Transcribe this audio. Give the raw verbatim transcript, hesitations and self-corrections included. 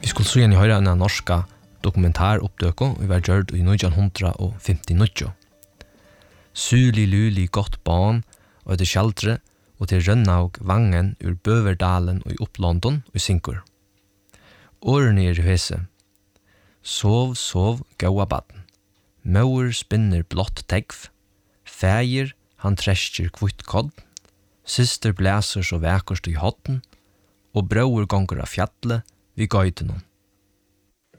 skulle så igjen høre en norska dokumentaroppdøko vi var gjørt i nitton femtioåtte. Suli luli godt barn og det skjeldre og til Rønnaug vangen ur Bøverdalen og i Upplondon og i Sinkur. Årene er høse. Sov, sov, gaua baden. Mauer spinner blått tegv. Fægir, han treskjer kvitt kodd. Syster blæser så vækerst i hotten. Og brauer gonger av fjallet vi gøyden hon.